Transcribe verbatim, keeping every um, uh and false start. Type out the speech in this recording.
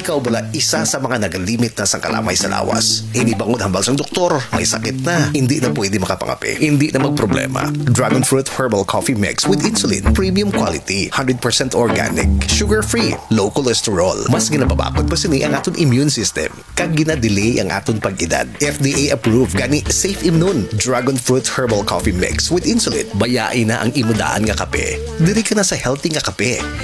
ikaw bala isa sa mga nagalimit na sang kalamay sa lawas. Inibangon hambal sang doktor, may sakit na, hindi na pwede makapangapi, hindi na magproblema. Dragon Fruit Herbal Coffee Mix with Insulin, premium quality, one hundred percent organic, sugar-free, low cholesterol. Mas ginababakod pa sini ang aton immune system. Kag ginadelay ang aton pag-edad. F D A approved gani Safe Immune Dragon Fruit Herbal Coffee Mix with Insulin. Bayain na ang imudaan nga kape. Diri ka na sa healthy nga kape.